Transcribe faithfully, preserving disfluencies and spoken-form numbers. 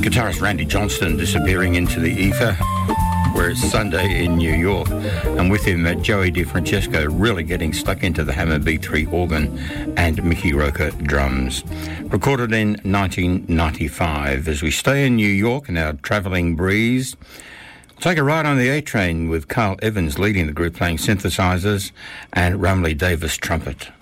Guitarist Randy Johnston disappearing into the ether, where it's Sunday in New York, and with him uh, Joey DeFrancesco really getting stuck into the Hammer B three organ and Mickey Roker drums. Recorded in nineteen ninety-five. As we stay in New York in our travelling breeze, we'll take a ride on the A-Train with Carl Evans leading the group playing synthesizers and Rumley Davis trumpet.